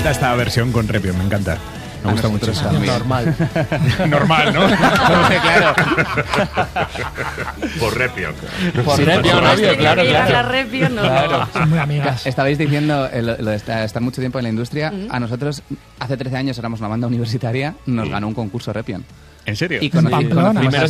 encanta esta versión con Repion, me encanta. Me gusta mucho. Normal. Normal, ¿no? Claro. Por Repion. Por Repion, obvio, claro. La Repion, no. Claro. Son muy amigas. Estabais diciendo lo de estar mucho tiempo en la industria. A nosotros, hace 13 años éramos una banda universitaria, nos ganó un concurso Repion. ¿En serio? Y Pamplona. conocimos